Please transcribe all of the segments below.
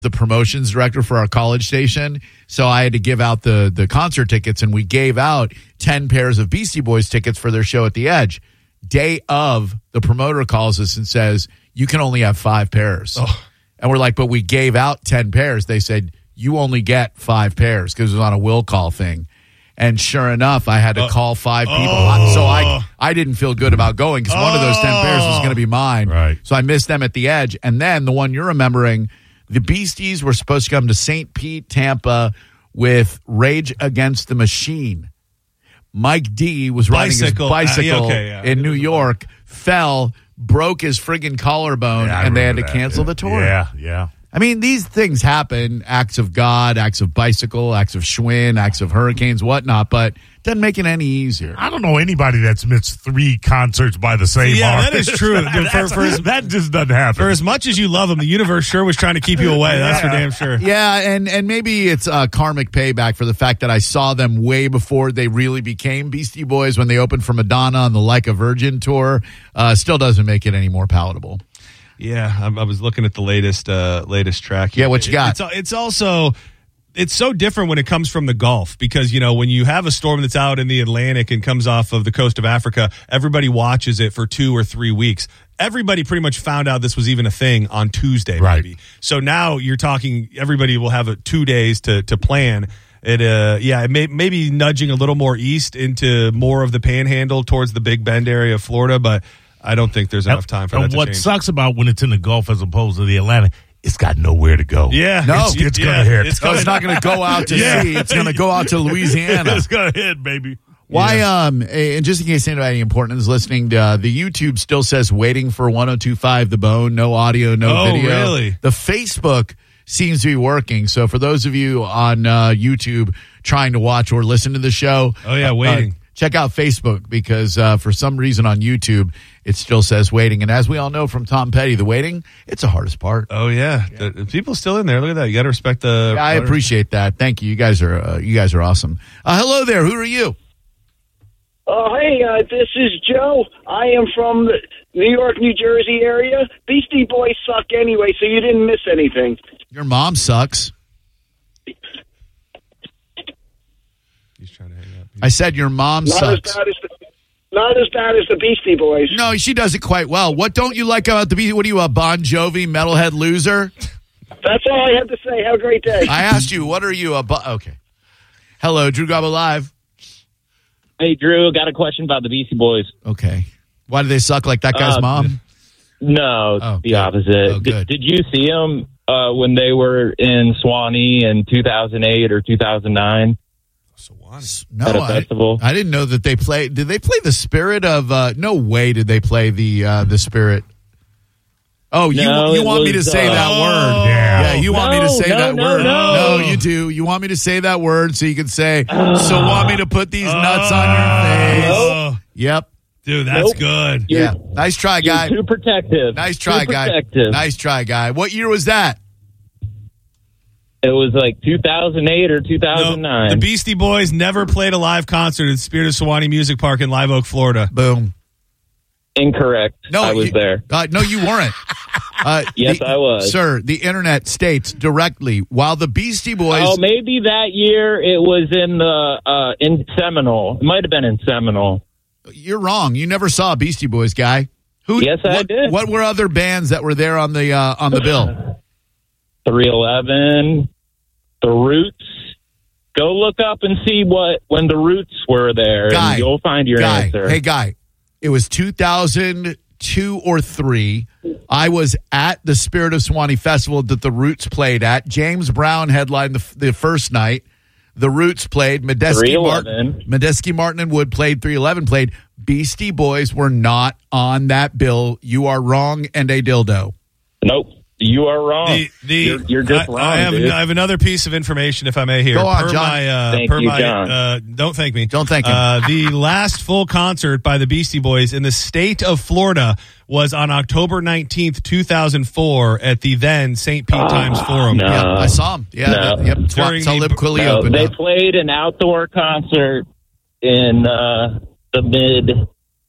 the promotions director for our college station. So I had to give out the concert tickets, and we gave out 10 pairs of Beastie Boys tickets for their show at the Edge. Day of, the promoter calls us and says, you can only have 5 pairs. Oh. And we're like, but we gave out 10 pairs. They said, you only get 5 pairs because it was on a will call thing. And sure enough, I had to call 5 people. So I didn't feel good about going because one of those 10 pairs was going to be mine. Right. So I missed them at the Edge. And then the one you're remembering, the Beasties were supposed to come to St. Pete, Tampa with Rage Against the Machine. Mike D was riding his bicycle in New York, fell, broke his friggin' collarbone, and they had to cancel the tour. Yeah. I mean, these things happen, acts of God, acts of bicycle, acts of Schwinn, acts of hurricanes, whatnot, but it doesn't make it any easier. I don't know anybody that's missed 3 concerts by the same artist. That is true. That just doesn't happen. For as much as you love them, the universe sure was trying to keep you away. That's for damn sure. Yeah, and maybe it's karmic payback for the fact that I saw them way before they really became Beastie Boys when they opened for Madonna on the Like a Virgin tour. Still doesn't make it any more palatable. Yeah, I was looking at the latest track. Yeah, what you got? It's so different when it comes from the Gulf because, when you have a storm that's out in the Atlantic and comes off of the coast of Africa, everybody watches it for 2 or 3 weeks. Everybody pretty much found out this was even a thing on Tuesday, right. Maybe. So now you're talking, everybody will have 2 days to plan. It may be nudging a little more east into more of the Panhandle towards the Big Bend area of Florida, but I don't think there's enough time for that to what change. Sucks about when it's in the Gulf as opposed to the Atlantic, it's got nowhere to go. Yeah. No. It's going to hit. It's not going to go out to sea. It's going to go out to Louisiana. It's going to hit, baby. Why, and just in case anybody important is listening, the YouTube still says waiting for 102.5 The Bone, no audio, no video. Oh, really? The Facebook seems to be working. So for those of you on YouTube trying to watch or listen to the show. Oh, yeah, waiting. Check out Facebook because for some reason on YouTube, it still says waiting. And as we all know from Tom Petty, the waiting, it's the hardest part. Oh, yeah. The people still in there. Look at that. You got to respect the... Yeah, I appreciate that. Thank you. You guys are awesome. Hello there. Who are you? Hey, this is Joe. I am from the New York, New Jersey area. Beastie Boys suck anyway, so you didn't miss anything. Your mom sucks. He's trying to hang up. I said your mom sucks. Not as bad as the Beastie Boys. No, she does it quite well. What don't you like about the Beastie? What are you, a Bon Jovi metalhead loser? That's all I have to say. Have a great day. I asked you, what are you, okay. Hello, Drew Garbo Live. Hey, Drew, got a question about the Beastie Boys. Okay. Why do they suck like that guy's mom? No, the opposite. Oh, good. Did you see them when they were in Swanee in 2008 or 2009? No, at a festival? I didn't know that they played. Did they play the Spirit of? No way did they play the Spirit. Oh, you want me to say that word? Yeah, you want me to say that word? No, you do. You want me to say that word so you can say, so want me to put these nuts on your face? Yep. Dude, that's good. Yeah. Nice try, guy. You're too protective. Nice try, guy. Nice try, guy. What year was that? It was like 2008 or 2009. No, the Beastie Boys never played a live concert at Spirit of Sewanee Music Park in Live Oak, Florida. Boom. Incorrect. No, I was there. No, you weren't. Yes, I was. Sir, the internet states directly, while the Beastie Boys... Oh, maybe that year it was in Seminole. It might have been in Seminole. You're wrong. You never saw a Beastie Boys, guy. Yes, I did. What were other bands that were there on the bill? 311, The Roots. Go look up and see when The Roots were there, and you'll find your answer. Hey, guy, it was 2002 or 3. I was at the Spirit of Sewanee Festival that The Roots played at. James Brown headlined the first night. The Roots played. Medeski Martin and Wood played. 311 played. Beastie Boys were not on that bill. You are wrong and a dildo. Nope. You are wrong. You're just wrong. I have another piece of information, if I may, here. Go on, John. Thank you, John. Don't thank me. Don't thank him. The last full concert by the Beastie Boys in the state of Florida was on October 19th, 2004 at the then St. Pete Times Forum. No. Yeah, I saw him. Yeah, No. yep. Talib Kweli opened They up. played an outdoor concert in the mid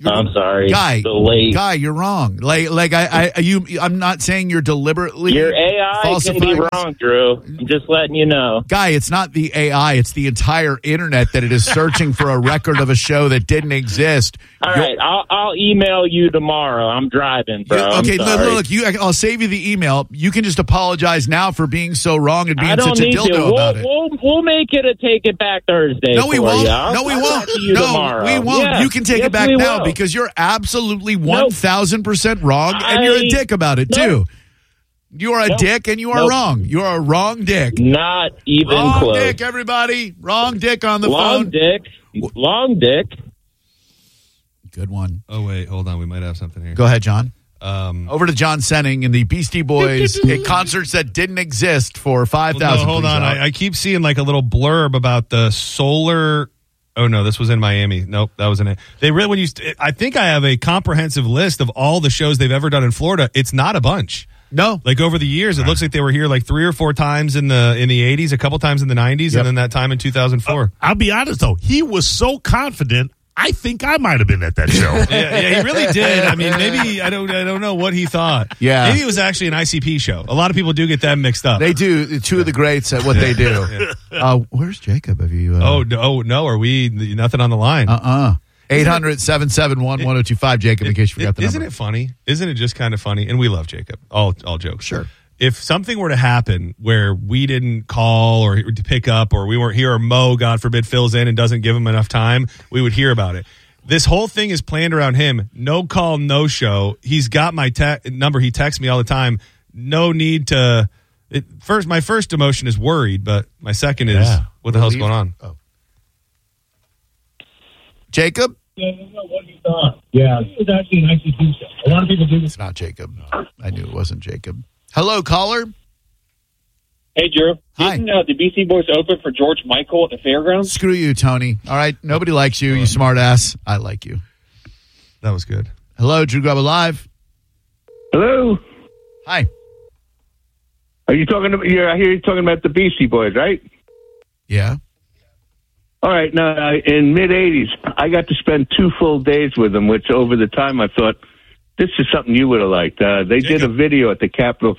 I'm sorry. Guy, The late. you're wrong. I'm not saying you're deliberately. Your AI can be wrong, Drew. I'm just letting you know. Guy, it's not the AI. It's the entire internet that it is searching for a record of a show that didn't exist. All right, I'll email you tomorrow. I'm driving, bro. Okay, I'm sorry. look, I'll save you the email. You can just apologize now for being so wrong and being I don't such a need dildo to. about it. We'll make it a Take It Back Thursday. No, we won't. No, we won't. Tomorrow. We won't. Yes. You can take it back now because you're absolutely 1,000% wrong, and you're a dick about it too. You are a dick, and you are wrong. You are a wrong dick. Not even wrong close. Wrong dick, everybody. Wrong dick on the phone. Long dick. Good one. Oh, wait. Hold on. We might have something here. Go ahead, John. Over to John Senning and the Beastie Boys concerts that didn't exist for 5,000. Hold on. I keep seeing like a little blurb about the solar. Oh no, this was in Miami. Nope, that wasn't it. They really I think I have a comprehensive list of all the shows they've ever done in Florida. It's not a bunch. No, like over the years, it looks like they were here like 3 or 4 times in the 80s, a couple times in the 90s, and then that time in 2004. I'll be honest though, he was so confident. I think I might have been at that show. yeah, he really did. I mean, maybe I don't know what he thought. Yeah, maybe it was actually an ICP show. A lot of people do get them mixed up. They do. Two of the greats at what they do. Where's Jacob? Have you? Oh no, are we nothing on the line? 800-771-1025, Jacob. In case you forgot the number. Isn't it funny? Isn't it just kind of funny? And we love Jacob. All jokes. Sure. If something were to happen where we didn't call or pick up or we weren't here or Mo, God forbid, fills in and doesn't give him enough time, we would hear about it. This whole thing is planned around him. No call, no show. He's got my number. He texts me all the time. No need to. My first emotion is worried, but my second is what the hell's going on? Oh. Jacob? Yeah, what you thought. Yeah, it was actually an ICP show. A lot of people do this. It's not Jacob. I knew it wasn't Jacob. Hello, caller. Hey, Drew. Hi. Didn't the BC Boys open for George Michael at the fairgrounds? Screw you, Tony. All right, nobody likes you, you smart ass. I like you. That was good. Hello, Drew Garabo Live. Hello. Hi. Are you talking about? I hear you talking about the Beastie Boys, right? Yeah. All right. Now, in mid '80s, I got to spend 2 full days with them, which over the time I thought this is something you would have liked. They did a video at the Capitol.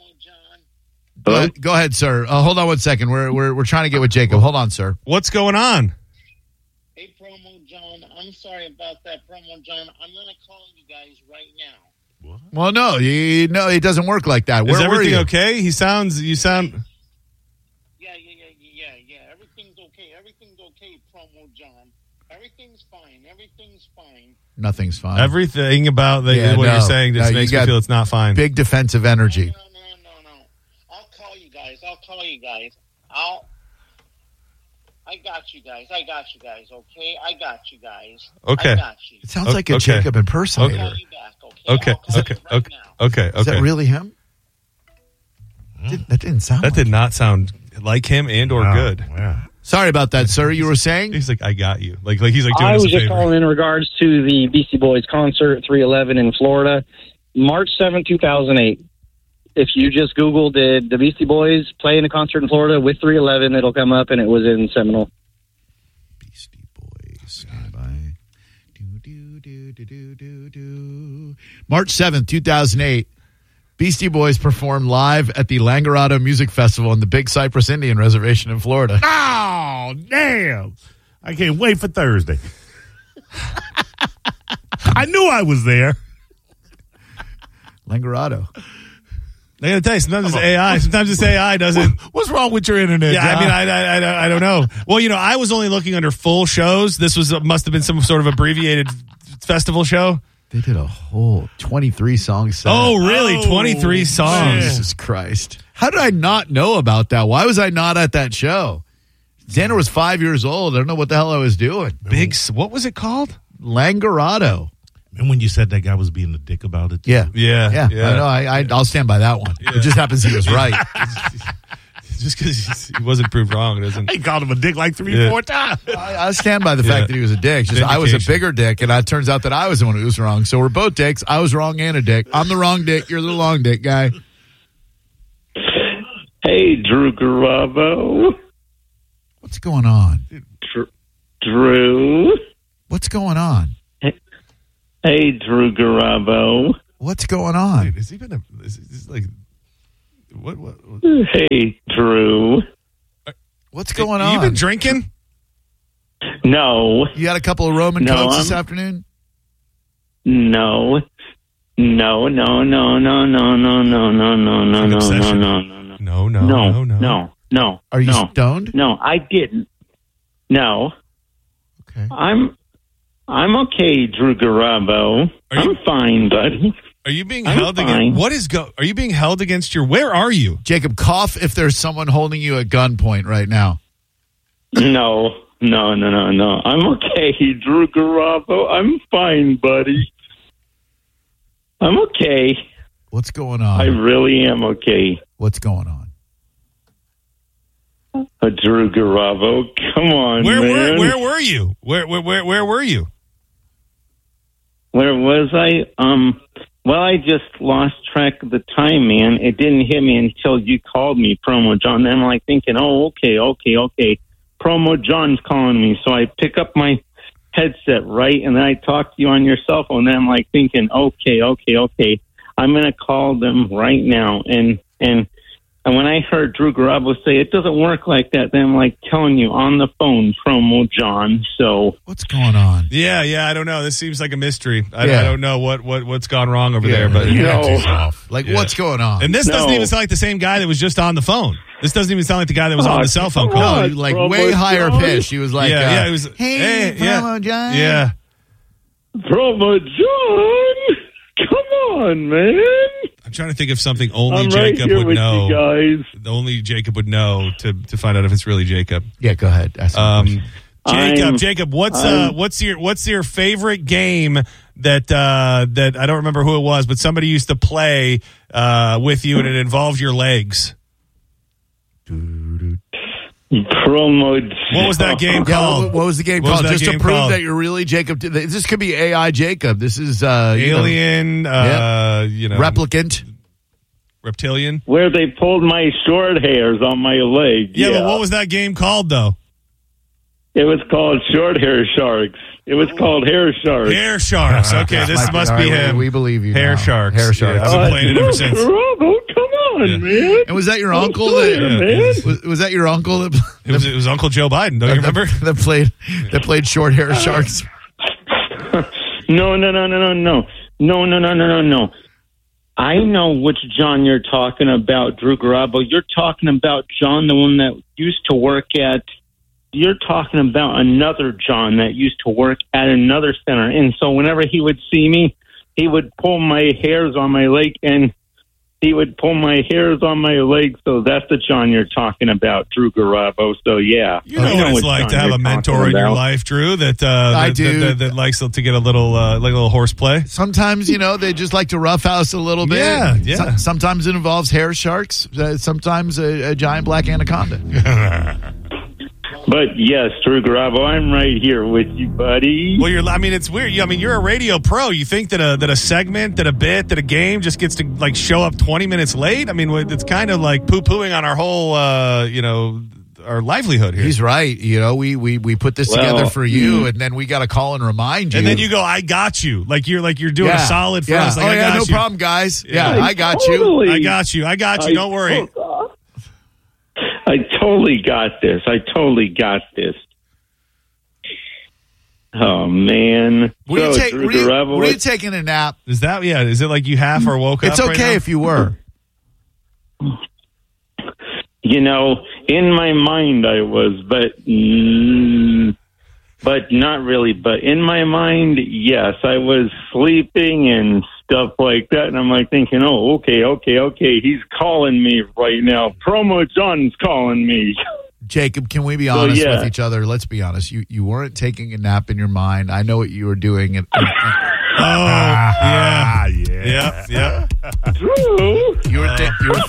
Go ahead, sir. Hold on 1 second. We're trying to get with Jacob. Hold on, sir. What's going on? Hey, Promo John. I'm sorry about that, Promo John. I'm going to call you guys right now. What? Well, no, it doesn't work like that. Is everything okay? You sound. Yeah. Everything's okay, Promo John. Everything's fine. Nothing's fine. Everything about what you're saying just makes me feel it's not fine. Big defensive energy. No. I'll call you guys. I got you guys, okay? I got you guys. Okay. I got you. It sounds like a Jacob impersonator. I'll call you back, okay? Okay. Is that really him? That didn't sound That did not sound like him and or good. Yeah. Sorry about that, sir. You were saying? He's like, I got you. Like he's like doing I us was a just favor. calling in regards to the Beastie Boys concert at 311 in Florida, March 7, 2008. If you just Google, did the Beastie Boys play in a concert in Florida with 311, it'll come up, and it was in Seminole. Beastie Boys, stand by. Do. March 7th, 2008. Beastie Boys performed live at the Langerado Music Festival in the Big Cypress Indian Reservation in Florida. Oh, damn. I can't wait for Thursday. I knew I was there. Langerado. I gotta tell you, sometimes it's AI. Sometimes this AI doesn't. What's wrong with your internet? Yeah, John? I mean, I don't know. Well, I was only looking under full shows. This must have been some sort of abbreviated festival show. They did a whole 23 song set. Oh, really? 23 songs. Jesus Christ. How did I not know about that? Why was I not at that show? Xander was 5 years old. I don't know what the hell I was doing. What was it called? Langerado. And when you said that guy was being a dick about it? Yeah. Yeah. I know. I'll stand by that one. Yeah. It just happens he was right. Just because he wasn't proved wrong, it doesn't. I called him a dick like 4 times. I stand by the fact that he was a dick. Just I was a bigger dick, and it turns out that I was the one who was wrong. So we're both dicks. I was wrong and a dick. I'm the wrong dick. You're the long dick guy. Hey, Drew Garabo. What's going on? Drew. What's going on? Hey, Drew Garabo. What's going on? Wait, has he been is like what? Hey, Drew. What's going on? You been drinking? No. You got a couple of Roman No, Cokes this I'm- afternoon? No. No. No. Are you No. stoned? No, I didn't. No. Okay. I'm okay, Drew Garabo. Are you- I'm fine, buddy. Are you being I'm held fine. against? What is Are you being held against your? Where are you? Jacob, cough if there's someone holding you at gunpoint right now. No. I'm okay, Drew Garabo. I'm fine, buddy. I'm okay. What's going on? I really am okay. What's going on? Drew Garabo, come on, Where man. were you? Where were you? Where was I? Well, I just lost track of the time, man. It didn't hit me until you called me, Promo John. Then I'm like thinking, oh, okay. Promo John's calling me. So I pick up my headset, right? And then I talk to you on your cell phone. Then I'm like thinking, okay. I'm going to call them right now. And when I heard Drew Garabo say it doesn't work like that, then I'm like telling you on the phone, Promo John. So What's going on? Yeah. I don't know. This seems like a mystery. I Yeah. don't know what's gone wrong over there. But your No. answer's off. Like, Yeah. what's going on? and this doesn't No. even sound like the same guy that was just on the phone. This doesn't even sound like the guy that was on the cell phone come call. no, on. like Promo way higher John? pitch. He was like, yeah, it was. hey, yeah, Promo John. yeah. Promo John, come on, man. I'm trying to think of something only I'm right Jacob here would with know. you guys. Only Jacob would know to find out if it's really Jacob. Yeah, go ahead. Ask him a question. Jacob, what's your favorite game that I don't remember who it was, but somebody used to play with you and it involved your legs. Promo John. What was that game Yeah, called? what was the game What was called? that Just to game prove called? that you're really Jacob. This could be AI Jacob. This is Alien, replicant. reptilian. Where they pulled my short hairs on my leg. Yeah, but what was that game called though? It was called Short Hair Sharks. It was called Hair Sharks. Hair Sharks. Okay, this must be him. We believe you. Hair now. Sharks. Hair Sharks. Yeah, I've been playing it ever since. Bravo, come on, Yeah. man. And was that your uncle? Yeah, man. Was that your uncle that It was Uncle Joe Biden. Don't you remember? that played short hair sharks? No. I know which John you're talking about, Drew Garabo. You're talking about John, the one that used to work at. You're talking about another John that used to work at another center. And so whenever he would see me, he would pull my hairs on my leg, and he would pull my hairs on my leg. So that's the John you're talking about, Drew Garabo. So, yeah. You know what it's like to have a mentor in your life, Drew, I do. that likes to get a little horseplay. Sometimes, they just like to roughhouse a little bit. Yeah. Sometimes it involves hair sharks. Sometimes a giant black anaconda. But yes, Drew Garabo, I'm right here with you, buddy. Well, it's weird. You're a radio pro. You think that a segment, that a bit, that a game just gets to show up 20 minutes late? I mean, it's kind of like poo-pooing on our whole, our livelihood here. He's right. We put this together for you, and then we got to call and remind you. And then you go, I got you. Like you're doing a solid for us. Like, oh, I got no you. problem, guys. Yeah, Yeah, I got totally. you. I got you. Don't worry. I totally got this. Oh, man. Were Drew Garabo, you taking a nap? Is that, is it like you half or woke It's up? okay right now? if you were. in my mind I was, but not really. But in my mind, yes, I was sleeping and stuff like that. And I'm like thinking, oh, okay. He's calling me right now. Promo John's calling me. Jacob, can we be honest with each other? Let's be honest. You weren't taking a nap in your mind. I know what you were doing. Yeah. Drew. You were